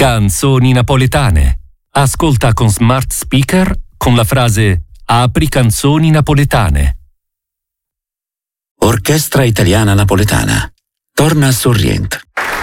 Canzoni napoletane. Ascolta con smart speaker con la frase "Apri canzoni napoletane". Orchestra Italiana Napoletana. Torna a Sorrient.